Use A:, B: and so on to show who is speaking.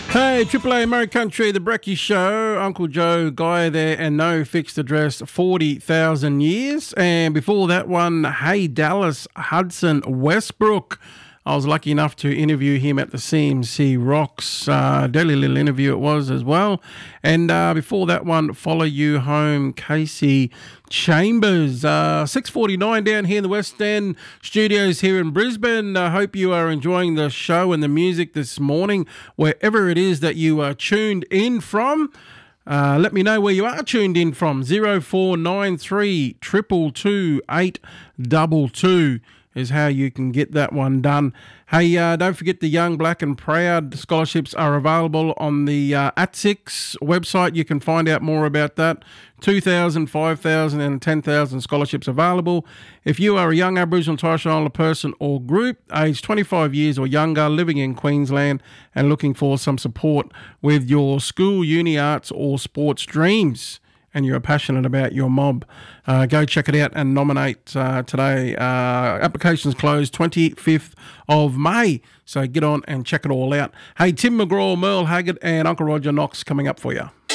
A: Hey, Triple A Murray Country, the Brecky Show, Uncle Joe, Guy there, and no fixed address, 40,000 years. And before that one, Hey Dallas, Hudson Westbrook. I was lucky enough to interview him at the CMC Rocks. Daily little interview it was as well. And before that one, Follow You Home, Casey Chambers. 6:49 down here in the West End studios here in Brisbane. I hope you are enjoying the show and the music this morning, wherever it is that you are tuned in from. Let me know where you are tuned in from. 0493 222 822 is how you can get that one done. Hey, don't forget the Young, Black and Proud scholarships are available on the ATSIX website. You can find out more about that. 2,000, 5,000 and 10,000 scholarships available. If you are a young Aboriginal and Torres Strait Islander person or group, aged 25 years or younger, living in Queensland and looking for some support with your school, uni, arts or sports dreams, and you're passionate about your mob, go check it out and nominate today. Applications closed 25th of May, so get on and check it all out. Hey, Tim McGraw, Merle Haggard and Uncle Roger Knox coming up for you.